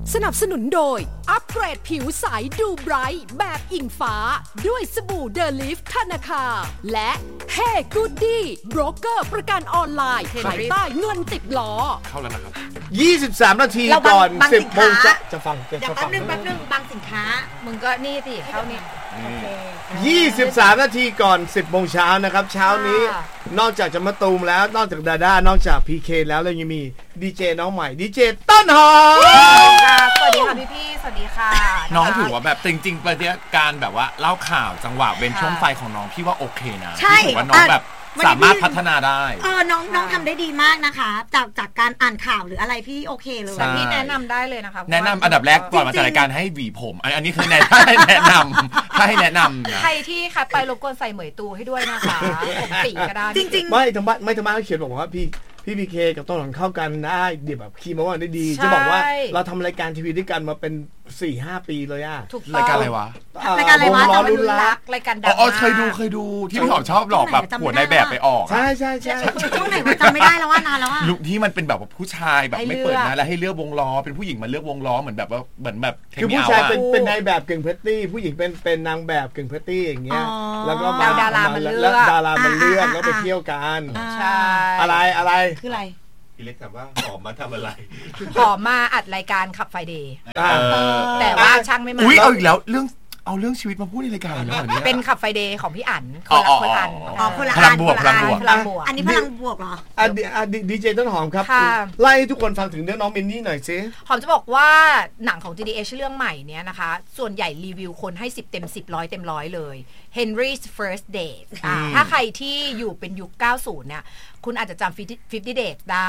สนับสนุนโดยอัปเกรดผิวใสดูไบรท์แบบอิงฟ้าด้วยสบู่เดลิฟธนาคารและเฮ้กูดดี้โบรกเกอร์ประกันออนไลน์ภายใต้เงินติดล้อเข้าแล้วนะครับ 23 นาทีก่อน10 โมงจะฟังเดี๋ยวแป๊บนึงบางสินค้ามึงก็นี่สิเข้านี่ 23 นาทีก่อน10 โมงเช้านะครับเช้านี้นอกจากจะมาตูมแล้วนอกจากดาด้านอกจากพีเคแล้วเรายังมีดีเจน้องใหม่ดีเจต้นหอมสวัสดีค่ะพี่สวัสดีค่ะน้องถือว่าแบบจริงๆประเดี๋ยวการแบบว่าเล่าข่าวจังหวะเว้นช่วงไฟของน้องพี่ว่าโอเคนะถือว่าน้องแบบสามารถพัฒนาได้น้องทำได้ดีมากนะคะจากการอ่านข่าวหรืออะไรพี่โอเคเลยพี่แนะนำได้เลยนะคะแนะนำอันดับแรกก่อนมาจัดรายการให้หวีผมอันนี้คือแนะนำให้แนะนำนะใครที่คัดไปรบกวนใส่เหมยตูให้ด้วยนะคะผมสีก็ได้จริงๆไม่ทำบ้านเขาเขียนบอกว่าพี่พีเคกับต้นหอมเข้ากันได้เดี๋ยวแบบคีมาว่าได้ดีจะบอกว่าเราทำรายการทีวีด้วยกันมาเป็น 4-5 ปีเลยอะรายการอะไรวะรายการอะไรวะจะมาลุ้นรักรายการดังเคยดูที่พี่หอมชอบหลอกแบบหัวในแบบไปออกใช่ช่วงไหนวะจำไม่ได้แล้วว่านานแล้วอะลุคที่มันเป็นแบบผู้ชายแบบไม่เปิดนะแล้วให้เลือกวงล้อเป็นผู้หญิงมาเลือกวงล้อเหมือนแบบคือผู้ชายเป็นนายแบบกึ่งเพรตตี้ผู้หญิงเป็นนางแบบกึ่งเพรตตี้อย่างเงี้ยแล้วก็ดารามันเลือกแล้วไปเที่ยวกันใช่อะไรคืออะไรพี่เล็กถามว่าหอมมาทำอะไรหอมมาอัดรายการขับไฟเดย์แต่ว่าช่างไม่มาเอาอีกแล้วเรื่องชีวิตมาพูดในรายการแล้วเหรอเนี่ยเป็นขับไฟเดย์ของพี่อั๋นคนละอันพลังบวกอันนี้พลังบวกเหรอดีเจต้นหอมครับไล่ทุกคนฟังถึงเรื่องน้องมินนี่หน่อยซิหอมจะบอกว่าหนังของ GDH เรื่องใหม่เนี้ยนะคะส่วนใหญ่รีวิวคนให้10 เต็ม 10 100 เต็ม 100เลย Henry's First Date ถ้าใครที่อยู่เป็นยุค 90 เนี่ยคุณอาจจะจำ50 Dates ได้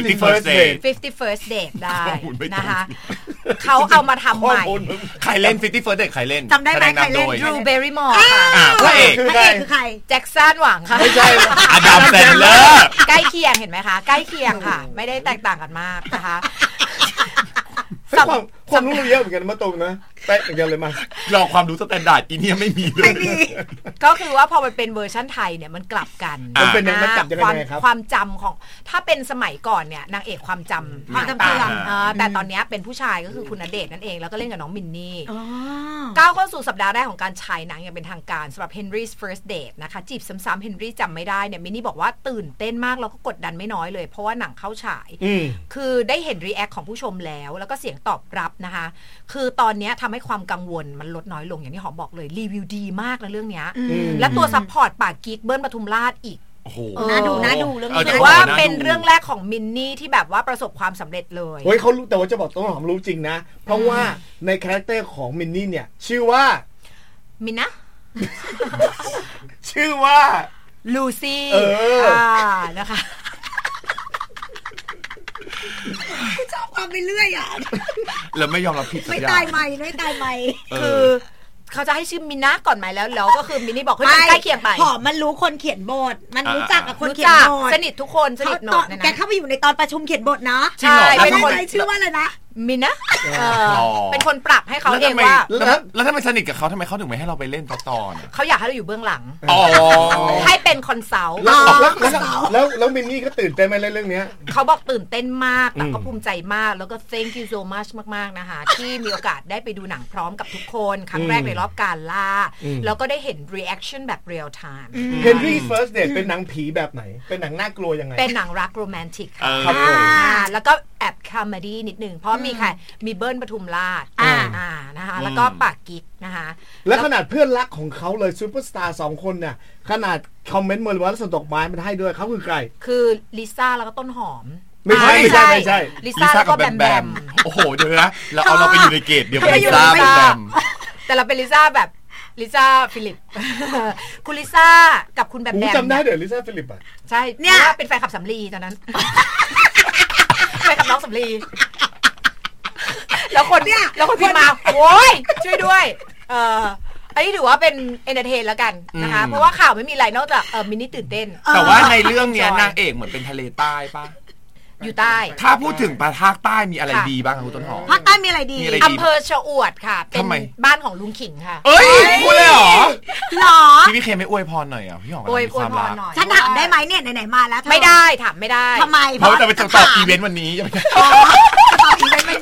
50 First Date ได้นะคะเขาเอามาทำใหม่ใครเล่น50 First Date ใครเล่นจำได้ไหมใครเล่น Drew Barrymore ค่ะพระเอกคือใครแจ็คสันหวังค่ะไม่ใช่อดัมแซนเลอร์ใกล้เคียงเห็นไหมคะใกล้เคียงค่ะไม่ได้แตกต่างกันมากนะคะความรู้เยอะเหมือนกันมาตรงนะแป๊ะเหมือนกันเลยมาเราความรู้สแตนดาร์ดอีเนี่ยไม่มีเลยก็คือว่าพอมันเป็นเวอร์ชั่นไทยเนี่ยมันกลับกันมันเป็นมันกลับยังไงครับความจำของถ้าเป็นสมัยก่อนเนี่ยนางเอกความจำต่างแต่ตอนนี้เป็นผู้ชายก็คือคุณณเดชน์นั่นเองแล้วก็เล่นกับน้องมินนี่ก้าวเข้าสู่สัปดาห์แรกของการฉายหนังอย่างเป็นทางการสำหรับ Henry's First Date นะคะจีบซ้ำๆ Henry จำไม่ได้เนี่ยมินนี่บอกว่าตื่นเต้นมากแล้วก็กดดันไม่น้อยเลยเพราะว่าหนังเข้าฉายคือได้เห็นรีแอคของผู้ชมแล้วก็เสียงตอบรับนะคะคือตอนนี้ทำให้ความกังวลมันลดน้อยลงอย่างที่หอมบอกเลยรีวิวดีมากนะเรื่องนี้และตัวซัพพอร์ตปากกิ๊กเบิ้ลปทุมราชอีกน่าดูเรื่องนี้ถือว่าเป็นเรื่องแรกของมินนี่ที่แบบว่าประสบความสำเร็จเลยเฮ้ยเขารู้แต่ว่าจะบอกต้นหอมรู้จริงนะเพราะว่าในคาแรคเตอร์ของมินนี่เนี่ยชื่อว่ามินนะชื่อว่าลูซี่นะคะชอบความไปเรื่อยอ่ะแล้วไม่ยอมรับผิดไม่ตายใหม่คือเขาจะให้ชื่อมินนะก่อนไหมแล้วก็คือมินนี่บอกให้ใกล้เคียงไปหอมมันรู้คนเขียนบทมันรู้จักกับคนเขียนบทสนิททุกคนสนิทโนดแกเข้าไปอยู่ในตอนประชุมเขียนบทเนาะใช่เป็นคนชื่อว่าอะไรนะมินนะเป็นคนปรับให้เขาเองว่าแล้วถ้าไม่สนิทกับเขาทำไมเขาถึงไม่ให้เราไปเล่นตอนเขาอยากให้เราอยู่เบื้องหลังให้เป็นคอนซัลท์แล้วมินนี่ก็ตื่นเต้นไหมเรื่องนี้เขาบอกตื่นเต้นมากแล้วก็ภูมิใจมากแล้วก็ thank you so much มากๆนะคะที่มีโอกาสได้ไปดูหนังพร้อมกับทุกคนครั้งแรกในรอบการล่าแล้วก็ได้เห็น reaction แบบ real time Henry's First Date เป็นหนังผีแบบไหนเป็นหนังน่ากลัวยังไงเป็นหนังรักโรแมนติกค่ะแล้วก็แอบคอมเมดี้นิดนึงเพราะมีใครมีเบิ้ลปทุมราชนะคะแล้วก็ปากกิ๊กนะคะและขนาดเพื่อนรักของเขาเลยซูเปอร์สตาร์2 คนเนี่ยขนาดคอมเมนต์มาเลยว่าส่งดอกไม้มันให้ด้วยเขาคือใครคือลิซ่าแล้วก็ต้นหอมไม่ใช่ลิซ่าแล้วก็แบมโอ้โหเดี๋ยวนะเราไปอยู่ในเกตเดียวกับลิซ่าแบมแต่เราเป็นลิซ่าแบบลิซ่าฟิลิปคุณลิซ่ากับคุณแบมจำได้เดี๋ยวลิซ่าฟิลิปอ่ะใช่เนี่ยเป็นแฟนคลับสำลีตอนนั้นแฟนคลับน้องสำลีแล้วคนพิมพ์มาโว้ยช่วยด้วยอันนี้ถือว่าเป็นเอนเตอร์เทนแล้วกันนะคะเพราะว่าข่าวไม่มีอะไรนอกจากมินนี่ตื่นเต้นแต่ว่าในเรื่องนี้นางเอกเหมือนเป็นทะเลใต้ป่ะอยู่ใต้ถ้าพูดถึงภาคใต้มีอะไรดีบ้างคุณต้นหอมภาคใต้มีอะไรดีอำเภอชะอวดค่ะเป็นบ้านของลุงขิงค่ะเอ้ยพูดเลยเหรอพี่เคไม่อวยพรหน่อยอ่ะพี่หอมอวยพรหน่อยฉันถามได้ไหมเนี่ยไหนๆมาแล้วไม่ได้ถามไม่ได้ทำไมเพราะจะไปตอบอีเวนต์วันนี้ตอบอีเวนต์วันนี้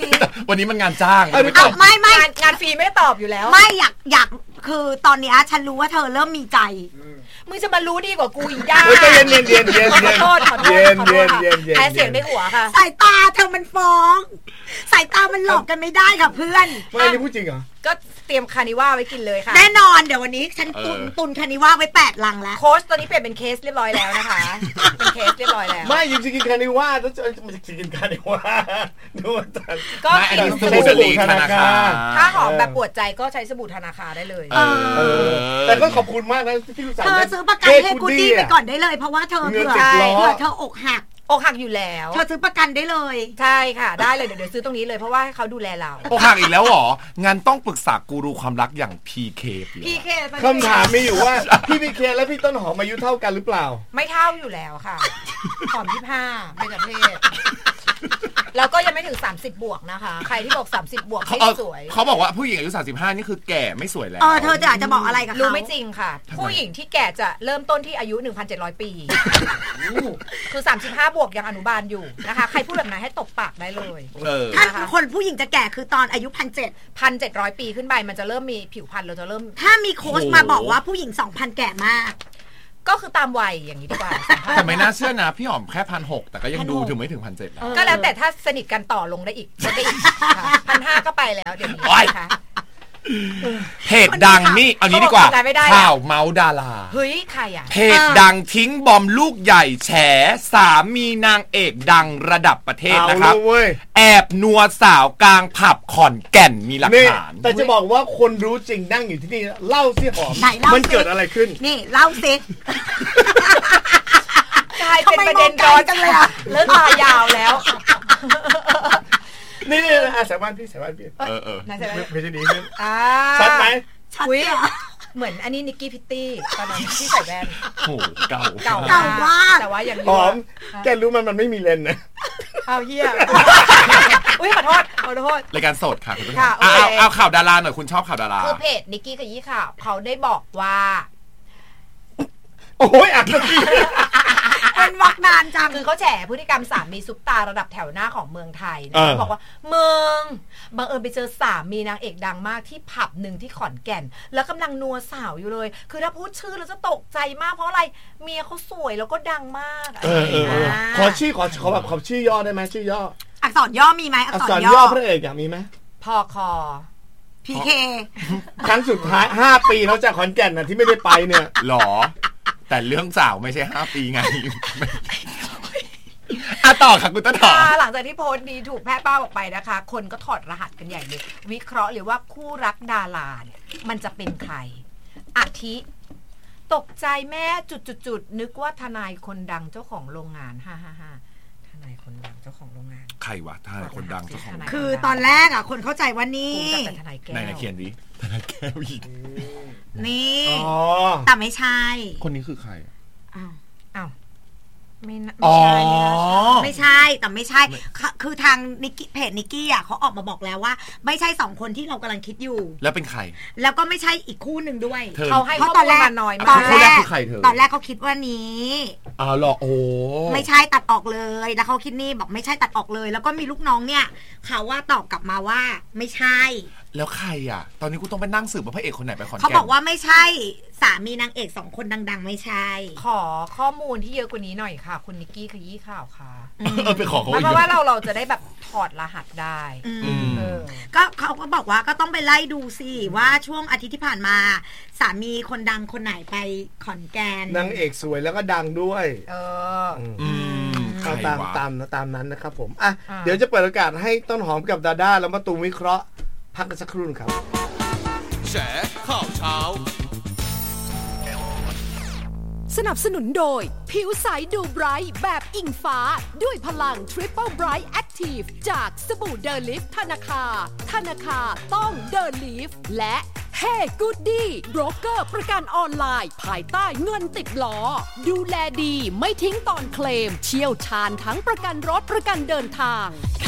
วันนี้มันงานจ้างไม่งานฟรีไม่ตอบอยู่แล้วไม่อยากคือตอนนี้ฉันรู้ว่าเธอเริ่มมีใจมึงจะมารู้ดีกว่ากูอีกย่าเย็นขอโทษแพ้เสียงในหัวค่ะสายตาเธอมันฟ้องสายตามันหลอกกันไม่ได้ค่ะเพื่อนไม่นี่พูดจริงเหรอก็เตรียมคานิว่าไว้กินเลยค่ะแน่นอนเดี๋ยววันนี้ฉันตุนคานิว่าไว้8 ลังแล้วโค้ชตอนนี้เปลี่ยนเป็นเคสเรียบร้อยแล้วนะคะเป็นเคสเรียบร้อยแล้วไม่ยังจะกินคานิว่าต้องจะกินคานิว่าดูตันก็อันนี้สบู่เดลีธนาคารถ้าหอมแบบปวดใจก็ใช้สบู่ธนาคารได้เลยแต่ก็ขอบคุณมากนะที่รู้จักเธอซื้อประกันให้กูดี้ไปก่อนได้เลยเพราะว่าเธอเผื่อเธออกหักอยู่แล้วเธอซื้อประกันได้เลยใช่ค่ะได้เลยเดี๋ยวซื้อตรงนี้เลยเพราะว่าให้เขาดูแลเราอกหักอีกแล้วหรองั้นต้องปรึกษากูรูความรักอย่าง PK คำถามมีอยู่ว่าพี่ PK และพี่ต้นหอมอายุเท่ากันหรือเปล่าไม่เท่าอยู่แล้วค่ะหอม25เป็นประเภทแล้วก็ยังไม่ถึง30 บวกนะคะใครที่บอก30 บวกไม่สวยเขาบอกว่าผู้หญิงอายุ35นี่คือแก่ไม่สวยแล้วเธอจะบอกอะไรกับเขารู้ไม่จริงค่ะผู้หญิงที่แก่จะเริ่มต้นที่อายุ 1,700 ปีคือ35 บวกยังอนุบาลอยู่นะคะใครพูดแบบนั้นให้ตบปากได้เลยถ้าคนผู้หญิงจะแก่คือตอนอายุ 1,700 ปีขึ้นไปมันจะเริ่มมีผิวพรรณเราจะเริ่มถ้ามีโค้ชมาบอกว่าผู้หญิง 2,000 แก่มากก็คือตามวัยอย่างนี้ดีกว่าแต่ไม่น่าเชื่อนะพี่หอมแค่1,600แต่ก็ยังดูถึงไม่ถึง1,700แล้วก็แล้วแต่ถ้าสนิทกันต่อลงได้อีก1,500ก็ไปแล้วเดี๋ยวนี้นะคะเพจดังนี่เอานี้ดีกว่าข่าวเมาส์ดาราเฮ้ยใครอ่ะเพจดังทิ้งบอมลูกใหญ่แฉสามีนางเอกดังระดับประเทศนะครับแอบนัวสาวกลางผับขอนแก่นมีหลักฐานแต่จะบอกว่าคนรู้จริงนั่งอยู่ที่นี่เล่าสิหอมมันเกิดอะไรขึ้นนี่เล่าสิกลายเป็นประเด็นร้อนจังเลยอะเลิกตายาวแล้วนี่สายบ้านพี่ไม่ใช่ดีขึ้นชัดไหมชัดเหมือนอันนี้นิกกี้พิตตี้ตอนนั้นที่ใส่แว่นโอ้เก่ามากแต่ว่าอย่างหอมแกรู้มันไม่มีเลนนะเอาเหี้ยอุ้ยขอโทษรายการสดค่ะคุณผู้ชมเอาข่าวดาราหน่อยคุณชอบข่าวดาราคือเพจนิกกี้กับยี่ข่าวเขาได้บอกว่าโอ้ยอ่ะเป็นวักนานจังคือเขาแฉพฤติกรรมสามีซุปตาระดับแถวหน้าของเมืองไทยนะบอกว่าเมืองบังเอิญไปเจอสามีนางเอกดังมากที่ผับหนึ่งที่ขอนแก่นแล้วกำลังนัวสาวอยู่เลยคือถ้าพูดชื่อแล้วจะตกใจมากเพราะอะไรเมียเขาสวยแล้วก็ดังมากขอชื่อขอแบบขอชื่อย่อได้ไหมชื่อย่ออักษรย่อมีไหมอักษรย่อพระเอกมีไหมพอคอ PK ครั้งสุดท้าย5 ปีแล้วจากขอนแก่นน่ะที่ไม่ได้ไปเนี่ยหรอแต่เรื่องสาวไม่ใช่5 ปีไงต่อค่ะคุณต้นหอมหลังจากที่โพสต์นี้ถูกแพร่ป้าออกไปนะคะคนก็ถอดรหัสกันใหญ่เลยวิเคราะห์หรือว่าคู่รักดาราเนี่ยมันจะเป็นใครอาทิตกใจแม่จุดนึกว่าทนายคนดังเจ้าของโรงงานทนายคนดังเจ้าของโรงงานใครวะทนายคนดังเจ้าของคือตอนแรกอ่ะคนเข้าใจว่านี่ทนายแก้วไหนเขียนดิทนายแก้วอีกนี่แต่ไม่ใช่คนนี้คือใครอ้าวไม่ใช่แต่ไม่ใช่คือทางนิกกี้เพจนิกกี้อ่ะเขาออกมาบอกแล้วว่าไม่ใช่2 คนที่เรากำลังคิดอยู่แล้วเป็นใครแล้วก็ไม่ใช่อีกคู่หนึ่งด้วยเขาให้ข้อมูลมาน้อยมากตอนแรกเขาคิดว่านี้หรอโอ้ไม่ใช่ตัดออกเลยแล้วเขาคิดนี่บอกไม่ใช่ตัดออกเลยแล้วก็มีลูกน้องเนี่ยเขาว่าตอบกลับมาว่าไม่ใช่แล้วใครอ่ะตอนนี้กูต้องไปนั่งสืบว่าพระเอกคนไหนไปขอนแก่นเขาบอกว่าไม่ใช่สามีนางเอก2 คนดังๆไม่ใช่ขอข้อมูลที่เยอะกว่านี้หน่อยค่ะคุณนิกกี้ขยี้ข่าวค่ะไปขอเขาเพราะว่าเราจะได้แบบถอดรหัสได้ก็เขาก็บอกว่าก็ต้องไปไล่ดูสิว่าช่วงอาทิตย์ที่ผ่านมาสามีคนดังคนไหนไปขอนแก่นนางเอกสวยแล้วก็ดังด้วยตามนั้นนะครับผมเดี๋ยวจะเปิดโอกาสให้ต้นหอมกับดาด้าแล้วมาตูมวิเคราะห์พักกันสักครู่ครับแฉข่าวเช้าสนับสนุนโดยผิวใสดูไบรท์แบบอิงฟ้าด้วยพลัง Triple Bright Active จากสบู่เดลิฟธนาคารต้องเดลิฟและเฮ้กูดดี้โบรกเกอร์ประกันออนไลน์ภายใต้เงินติดล้อดูแลดีไม่ทิ้งตอนเคลมเชี่ยวชาญทั้งประกันรถประกันเดินทาง